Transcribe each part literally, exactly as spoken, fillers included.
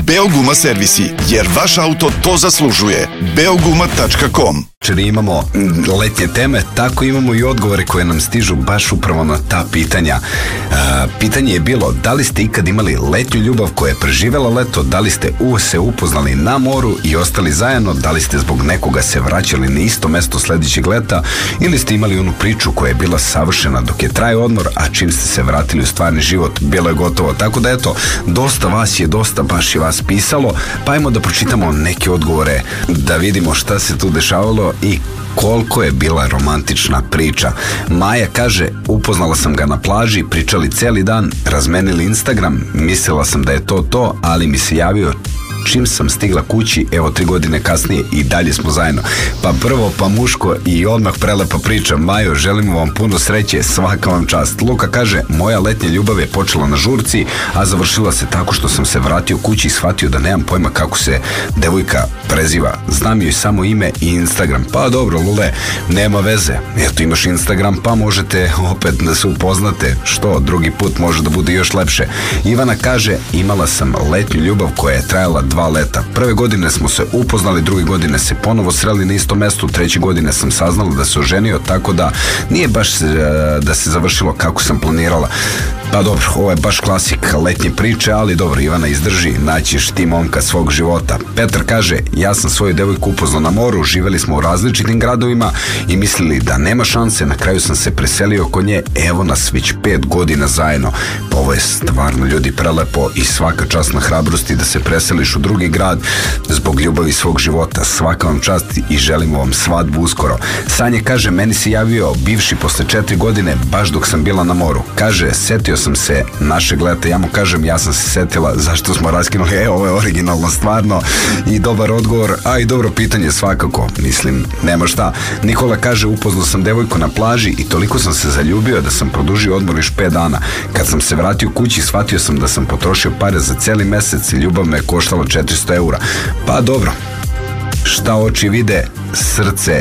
Beoguma servisi, jer vaš auto to zaslužuje. beoguma tačka com. Čeri imamo letnje teme, tako imamo i odgovore koje nam stižu baš upravo na ta pitanja. E, pitanje je bilo, da li ste ikad imali letnju ljubav koja je preživela leto, da li ste u se upoznali na moru i ostali zajedno, da li ste zbog nekoga se vraćali na isto mesto sledećeg leta ili ste imali onu priču koja je bila savršena dok je trajao odmor, a čim ste se vratili u stvarni život, bilo je gotovo. Tako da eto, dosta vas je, dosta baš je vas pisalo, pa ajmo da pročitamo neke odgovore, da vidimo šta se tu dešavalo i koliko je bila romantična priča. Maja kaže, upoznala sam ga na plaži, pričali celi dan, razmenili Instagram, mislila sam da je to to, ali mi se javio čim sam stigla kući, evo tri godine kasnije i dalje smo zajedno. Pa prvo, pa muško i odmah prelepa priča. Majo, želimo vam puno sreće, svaka vam čast. Luka kaže, moja letnja ljubav je počela na žurci, a završila se tako što sam se vratio kući i shvatio da nemam pojma kako se devojka preziva. Znam joj samo ime i Instagram. Pa dobro, Lule, nema veze. Eto, imaš Instagram, pa možete opet da se upoznate. Što, drugi put može da bude još lepše. Ivana kaže, imala sam letnju ljubav koja je trajala dva leta. Prve godine smo se upoznali, druge godine se ponovo sreli na istom mestu, treće godine sam saznala da se oženio, tako da nije baš da se završilo kako sam planirala. Pa dobro, ovo je baš klasik letnje priče, ali dobro, Ivana, izdrži, naćiš ti momka svog života. Petar kaže, ja sam svoju devojku upoznao na moru, živeli smo u različitim gradovima i mislili da nema šanse, na kraju sam se preselio kod nje, evo nas već pet godina zajedno. Pa ovo je stvarno, ljudi, prelepo i svaka čast na hrabrosti da se preseliš u drugi grad zbog ljubavi svog života. Svaka vam čast i želimo vam svadbu uskoro. Sanja kaže, meni se javio bivši posle četiri godine baš dok sam bila na moru. Kaže, setio sam se našeg leta, ja mu kažem, ja sam se setila zašto smo raskinuli, e, ovo je originalno stvarno i dobar odgovor, a i dobro pitanje svakako, mislim, nema šta. Nikola kaže, upoznao sam devojku na plaži i toliko sam se zaljubio da sam produžio odmor još pet dana. Kad sam se vratio kući, shvatio sam da sam potrošio pare za celi mesec i ljubav me je koštala četiristo eura. Pa dobro, šta oči vide, srce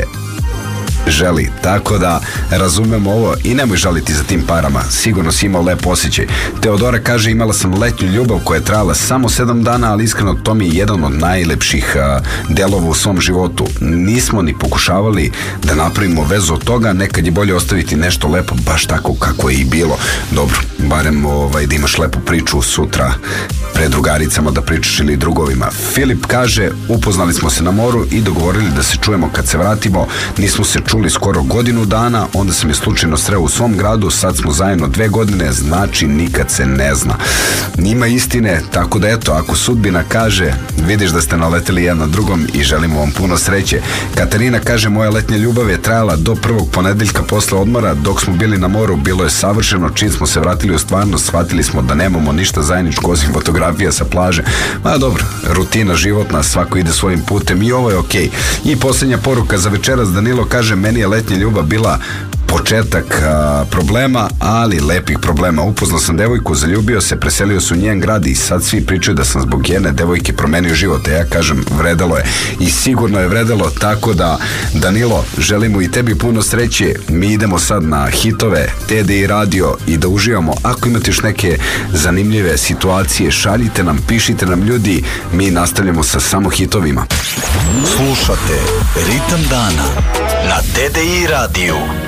želi, tako da razumemo ovo i nemoj žaliti za tim parama, sigurno si imao lep osjećaj. Teodora kaže, imala sam letnju ljubav koja je trajala samo sedam dana, ali iskreno to mi je jedan od najlepših a, delova u svom životu. Nismo ni pokušavali da napravimo vezu od toga, nekad je bolje ostaviti nešto lepo baš tako kako je i bilo. Dobro, barem ovaj, da imaš lepu priču sutra pred drugaricama da pričaš ili drugovima. Filip kaže, upoznali smo se na moru i dogovorili da se čujemo kad se vratimo, nismo se čuli skoro godinu dana, onda sam je slučajno sreo u svom gradu, sad smo zajedno dve godine, znači nikad se ne zna. Nima istine, tako da eto, ako sudbina kaže, vidiš da ste naleteli jedan drugom i želimo vam puno sreće. Katarina kaže, moja letnja ljubav je trajala do prvog ponedeljka posle odmora, dok smo bili na moru, bilo je savršeno, čim smo se vratili u stvarnost, shvatili smo da nemamo ništa zajedničko osim fotografija sa plaže. Ma dobro, rutina životna, svako ide svojim putem i ovo je okej. I posljednja poruka za večeras, Danilo kaže, meni je letnja ljubav bila početak a, problema, ali lepih problema. Upoznao sam devojku, zaljubio se, preselio se u njen grad i sad svi pričaju da sam zbog jedne devojke promenio život. Ja kažem, vredelo je i sigurno je vredelo, tako da Danilo, želimo i tebi puno sreće. Mi idemo sad na hitove T D I radio i da uživamo. Ako imate još neke zanimljive situacije, šaljite nam, pišite nam, ljudi, mi nastavljamo sa samo hitovima. Slušate Ritam dana na T D I radiju.